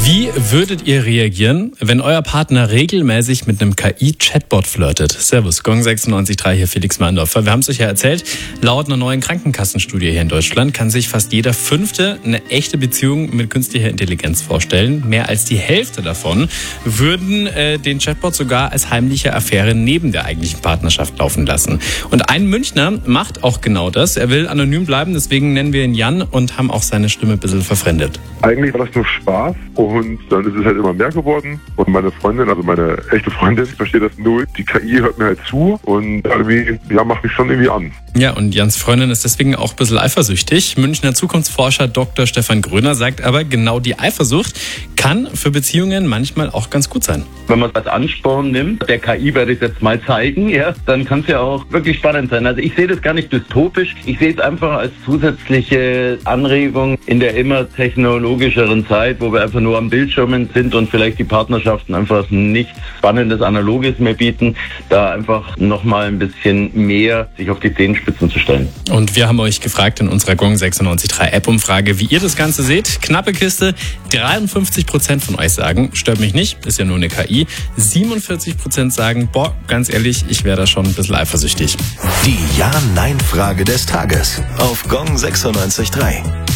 Wie würdet ihr reagieren, wenn euer Partner regelmäßig mit einem KI-Chatbot flirtet? Servus, Gong 96.3 hier, Felix Meindorfer. Wir haben es euch ja erzählt, laut einer neuen Krankenkassenstudie hier in Deutschland kann sich fast jeder Fünfte eine echte Beziehung mit künstlicher Intelligenz vorstellen. Mehr als die Hälfte davon würden den Chatbot sogar als heimliche Affäre neben der eigentlichen Partnerschaft laufen lassen. Und ein Münchner macht auch genau das. Er will anonym bleiben, deswegen nennen wir ihn Jan und haben auch seine Stimme ein bisschen verfremdet. Eigentlich war das nur Spaß und dann ist es halt immer mehr geworden. Und meine Freundin, also meine echte Freundin, versteht das null. Die KI hört mir halt zu und irgendwie, macht mich schon irgendwie an. Ja, und Jans Freundin ist deswegen auch ein bisschen eifersüchtig. Münchner Zukunftsforscher Dr. Stefan Gröner sagt aber, genau die Eifersucht kann für Beziehungen manchmal auch ganz gut sein. Wenn man es als Ansporn nimmt, der KI werde ich es jetzt mal zeigen, dann kann es ja auch wirklich spannend sein. Also ich sehe das gar nicht dystopisch, ich sehe es einfach als zusätzliche Anregung in der immer technologischeren Zeit, wo wir einfach nur am Bildschirmen sind und vielleicht die Partnerschaften einfach nichts Spannendes, Analoges mehr bieten, da einfach nochmal ein bisschen mehr sich auf die Zehenspitzen zu stellen. Und wir haben euch gefragt in unserer Gong 96.3 App-Umfrage, wie ihr das Ganze seht. Knappe Kiste, 53% von euch sagen, stört mich nicht, ist ja nur eine KI. 47% sagen, ganz ehrlich, ich wäre da schon ein bisschen eifersüchtig. Die Ja-Nein-Frage des Tages auf Gong 96.3.